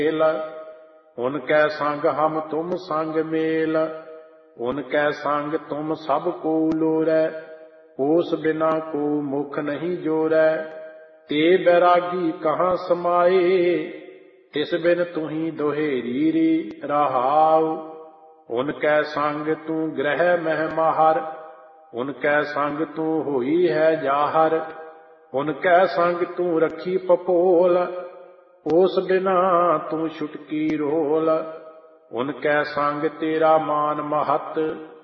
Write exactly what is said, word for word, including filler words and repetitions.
उनकै संग हम तुम संग मेल, उनकै संग तुम सब को लोरै, उस बिना को मुख नहीं जोरै। ते बैरागी कहाँ समाए, तिस बिन तुही दोहेरी रे रहाउ। उनकै संग तू ग्रह मह माहर, उनकै संग तू होई है जाहर। उनकै संग तू रखी पपोल, उस बिना तू छुटकी रोल। उनकै संग तेरा मान महत,